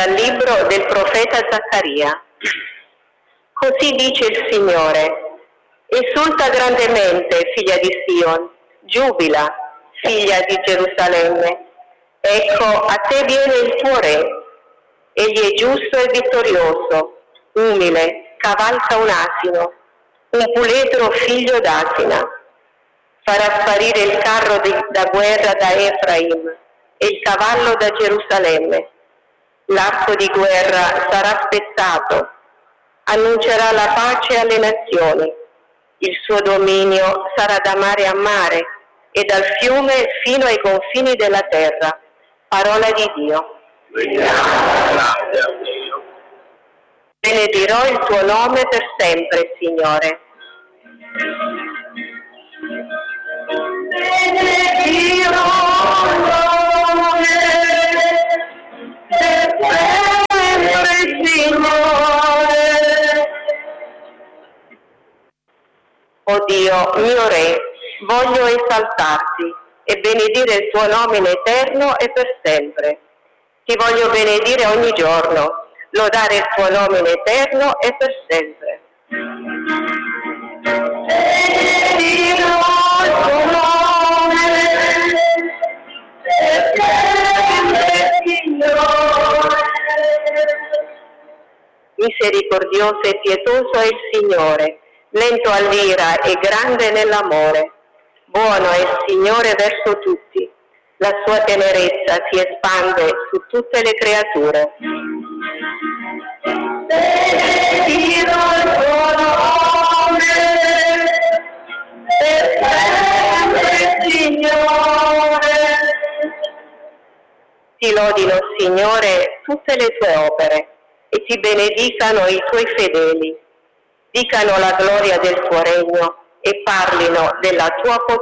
Dal libro del profeta Zaccaria. Così dice il Signore: esulta grandemente, figlia di Sion, giubila, figlia di Gerusalemme. Ecco, a te viene il tuo re. Egli è giusto e vittorioso, umile, cavalca un asino, un puledro figlio d'asina. Farà sparire il carro da guerra da Efraim e il cavallo da Gerusalemme. L'arco di guerra sarà spezzato, annuncerà la pace alle nazioni. Il suo dominio sarà da mare a mare e dal fiume fino ai confini della terra. Parola di Dio. Benedirò il tuo nome per sempre, Signore. Benedirò il tuo nome per sempre, Signore. O Dio, mio Re, voglio esaltarti e benedire il tuo nome in eterno e per sempre. Ti voglio benedire ogni giorno, lodare il tuo nome in eterno e per sempre. Benedirò il tuo nome per sempre, Signore. Misericordioso e pietoso è il Signore, lento all'ira e grande nell'amore. Buono è il Signore verso tutti, la sua tenerezza si espande su tutte le creature. Benedirò il tuo nome per sempre, Signore. Ti lodino, Signore, tutte le tue opere e ti benedicano i tuoi fedeli. Dicano la gloria del tuo regno e parlino della tua potenza.